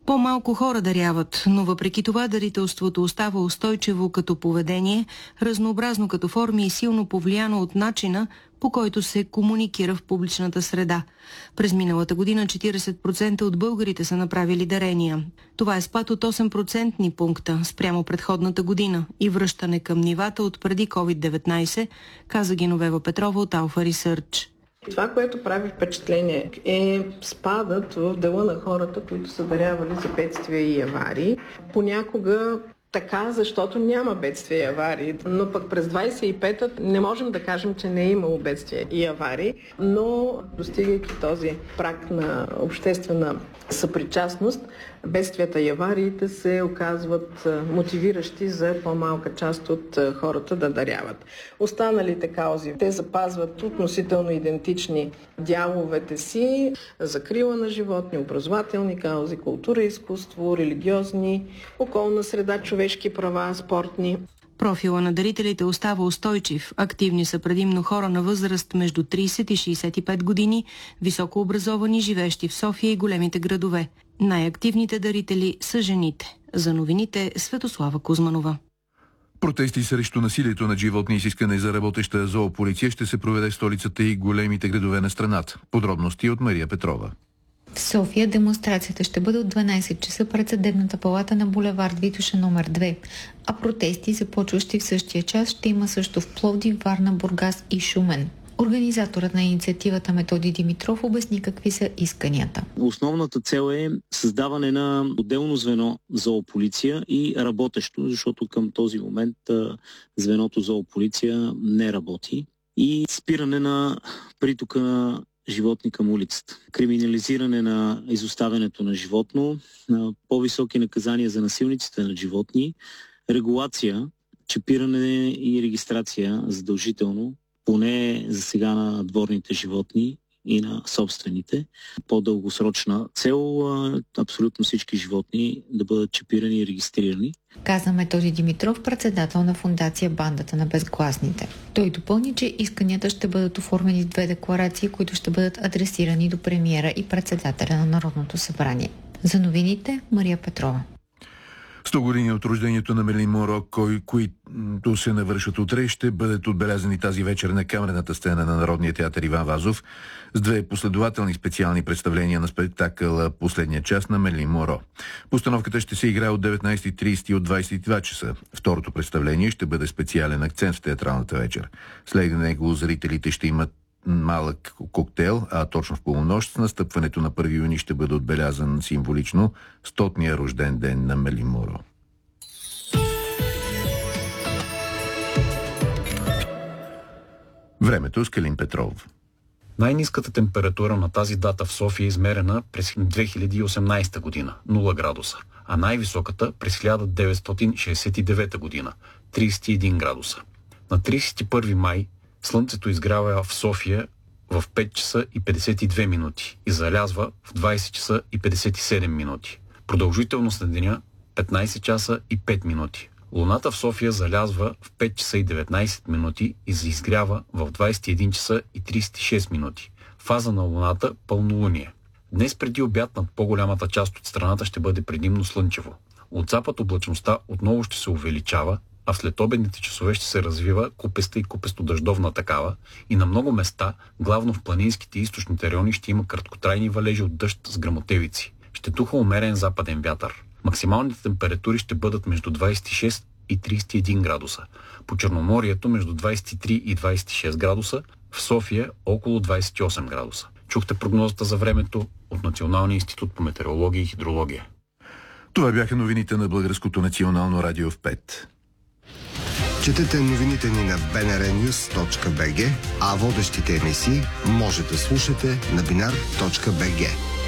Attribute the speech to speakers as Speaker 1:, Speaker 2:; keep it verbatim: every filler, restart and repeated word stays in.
Speaker 1: По-малко хора даряват, но въпреки това дарителството остава устойчиво като поведение, разнообразно като форми и силно повлияно от начина, по който се комуникира в публичната среда. През миналата година четиридесет процента от българите са направили дарения. Това е спад от осем процентни пункта спрямо предходната година и връщане към нивата от преди ковид деветнайсет, каза Геновева Петрова от Alpha Research.
Speaker 2: Това, което прави впечатление, е спадът в дела на хората, които са дарявали за бедствия и аварии. Понякога така, защото няма бедствия и аварии, но пък през двайсет и пета не можем да кажем, че не е имало бедствия и аварии, но достигайки този праг на обществена съпричастност, бедствията и авариите се оказват мотивиращи за по-малка част от хората да даряват. Останалите каузи, те запазват относително идентични дяловете си: закрила на животни, образователни каузи, култура и изкуство, религиозни, околна среда, човешки права, спортни.
Speaker 1: Профила на дарителите остава устойчив. Активни са предимно хора на възраст между трийсет и шейсет и пет години, високообразовани, живеещи в София и големите градове. Най-активните дарители са жените. За новините Светослава Кузманова.
Speaker 3: Протести срещу насилието над животни и с искане за работеща зоополиция ще се проведе в столицата и големите градове на страната. Подробности от Мария Петрова.
Speaker 4: В София демонстрацията ще бъде от дванайсет часа пред Съдебната палата на булевард Витоша номер две, а протести, започващи в същия час, ще има също в Пловдив, Варна, Бургас и Шумен. Организаторът на инициативата Методи Димитров обясни какви са исканията.
Speaker 5: Основната цел е създаване на отделно звено зоополиция и работещо, защото към този момент звеното зоополиция не работи, и спиране на притока на животни към улицата. Криминализиране на изоставянето на животно, на по-високи наказания за насилниците на животни, регулация, чипиране и регистрация задължително, поне за сега, на дворните животни и на собствените. По-дългосрочна цел абсолютно всички животни да бъдат чипирани и регистрирани.
Speaker 4: Каза Методи Димитров, председател на фондация Бандата на безгласните. Той допълни, че исканията ще бъдат оформени в две декларации, които ще бъдат адресирани до премиера и председателя на Народното събрание. За новините Мария Петрова.
Speaker 3: сто години от рождението на Мерлин Монро, кой, които се навършат утре, ще бъдат отбелязани тази вечер на камерната сцена на Народния театър Иван Вазов с две последователни специални представления на спектакъла "Последния час" на Мерлин Монро. Постановката ще се играе от деветнайсет и трийсет и от двайсет и два часа. Второто представление ще бъде специален акцент в театралната вечер. След него зрителите ще имат малък коктейл, а точно в полунощ с настъпването на първи юни ще бъде отбелязан символично стотния рожден ден на Мерлин Монро. Времето с Калин Петров.
Speaker 6: Най-ниската температура на тази дата в София е измерена през две хиляди и осемнайсета година – нула градуса, а най-високата през хиляда деветстотин шейсет и девета година – трийсет и един градуса. На трийсет и първи май слънцето изгрява в София в пет часа и петдесет и две минути и залязва в двайсет часа и петдесет и седем минути. Продължителност на деня петнайсет часа и пет минути. Луната в София залязва в пет часа и деветнайсет минути и се изгрява в двайсет и един часа и трийсет и шест минути. Фаза на Луната – пълнолуние. Днес преди обяд над по-голямата част от страната ще бъде предимно слънчево. От запад облачността отново ще се увеличава, а в следобедните часове ще се развива купеста и купесто-дъждовна такава и на много места, главно в планинските и източните райони, ще има краткотрайни валежи от дъжд с гръмотевици. Ще туха умерен западен вятър. Максималните температури ще бъдат между двайсет и шест и трийсет и един градуса. По Черноморието между двайсет и три и двайсет и шест градуса, в София около двайсет и осем градуса. Чухте прогнозата за времето от Националния институт по метеорология и хидрология.
Speaker 3: Това бяха новините на Българското национално радио в пет.
Speaker 7: Четете новините ни на би ен ар нюз точка би джи, а водещите емисии може да слушате на бинар точка би джи.